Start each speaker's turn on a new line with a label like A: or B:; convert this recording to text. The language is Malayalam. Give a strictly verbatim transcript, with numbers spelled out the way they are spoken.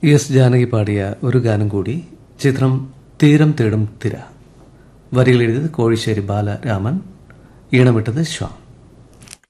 A: എസ് ജാനകി പാടിയ ഒരു ഗാനം കൂടി. ചിത്രം തീരം തേടും തിര. വരികൾ എഴുതിയത് കോഴിശ്ശേരി ബാലരാമൻ, ഈണമിട്ടത് ശ്യാം.